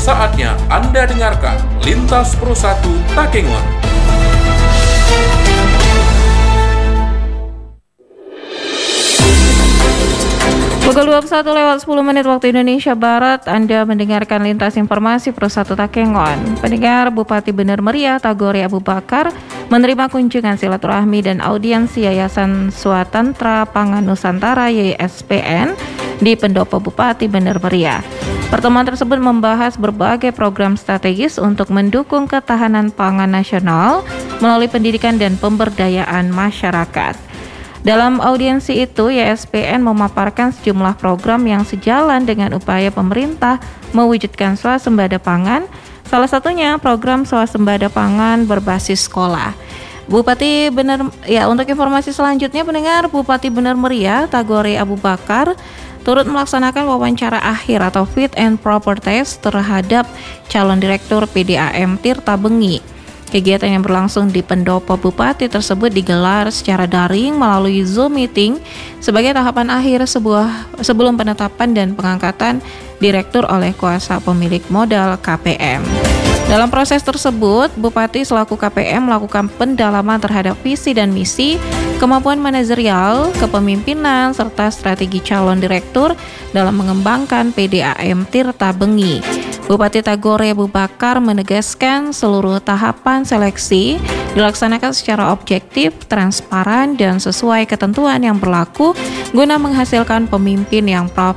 Saatnya Anda dengarkan Lintas Pro 1 Takengon. Pukul 21:10 waktu Indonesia Barat, Anda mendengarkan Lintas Informasi Pro 1 Takengon. Pendengar, Bupati Bener Meriah Tagore Abu Bakar menerima kunjungan silaturahmi dan audiensi Yayasan Swatantra Pangan Nusantara YSPN di Pendopo Bupati Bener Meriah. Pertemuan tersebut membahas berbagai program strategis untuk mendukung ketahanan pangan nasional melalui pendidikan dan pemberdayaan masyarakat. Dalam audiensi itu, YSPN memaparkan sejumlah program yang sejalan dengan upaya pemerintah mewujudkan swasembada pangan, salah satunya program swasembada pangan berbasis sekolah. Bupati Bener, untuk informasi selanjutnya pendengar, Bupati Bener Meriah Tagore Abu Bakar turut melaksanakan wawancara akhir atau fit and proper test terhadap calon direktur PDAM Tirta Bengi. Kegiatan yang berlangsung di Pendopo Bupati tersebut digelar secara daring melalui Zoom meeting sebagai tahapan akhir sebelum penetapan dan pengangkatan direktur oleh kuasa pemilik modal KPM. Dalam proses tersebut, Bupati selaku KPM melakukan pendalaman terhadap visi dan misi, kemampuan manajerial, kepemimpinan, serta strategi calon direktur dalam mengembangkan PDAM Tirta Bengi. Bupati Tagore Abu Bakar menegaskan seluruh tahapan seleksi dilaksanakan secara objektif, transparan, dan sesuai ketentuan yang berlaku guna menghasilkan pemimpin yang profesional